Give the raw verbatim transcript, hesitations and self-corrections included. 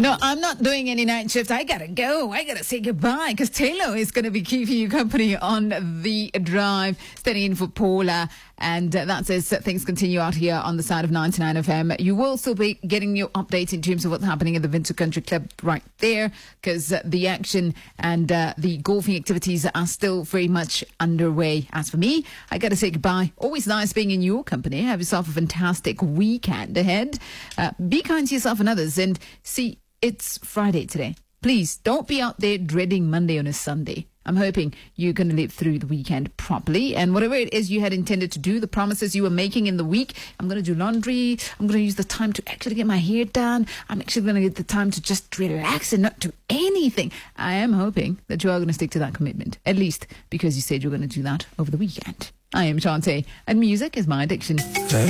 No, I'm not doing any night shifts. I gotta go. I gotta say goodbye because Taylor is going to be keeping you company on the drive, steady in for Paula. And uh, that's as things continue out here on the side of ninety-nine F M. You will still be getting your updates in terms of what's happening at the Windsor Country Club right there because uh, the action and uh, the golfing activities are still very much underway. As for me, I got to say goodbye. Always nice being in your company. Have yourself a fantastic weekend ahead. Uh, be kind to yourself and others. And see, it's Friday today. Please don't be out there dreading Monday on a Sunday. I'm hoping you're going to live through the weekend properly. And whatever it is you had intended to do, the promises you were making in the week, I'm going to do laundry. I'm going to use the time to actually get my hair done. I'm actually going to get the time to just relax and not do anything. I am hoping that you are going to stick to that commitment, at least because you said you're going to do that over the weekend. I am Shantae, and music is my addiction.